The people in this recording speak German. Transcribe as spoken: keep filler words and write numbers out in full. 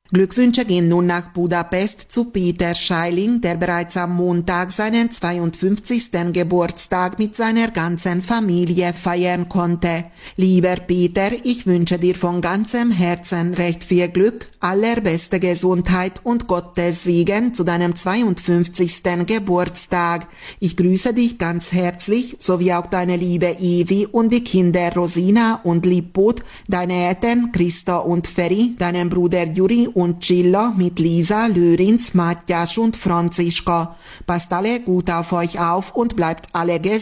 Glückwünsche gehen nun nach Budapest zu Peter Scheiling, der bereits am Montag seinen zweiundfünfzigsten Geburtstag mit seiner ganzen Familie feiern konnte. Lieber Peter, ich wünsche dir von ganzem Herzen recht viel Glück, allerbeste Gesundheit und Gottes Segen zu deinem zweiundfünfzigsten Geburtstag. Ich grüße dich ganz herzlich, sowie auch deine liebe Evi und die Kinder Rosina und Lipput, deine Eltern Christa und Ferry, deinen Bruder Juri und Gilla mit Lisa, Lörinz, Matjasch und Franziska. Passt alle gut auf euch auf und bleibt alle gesund.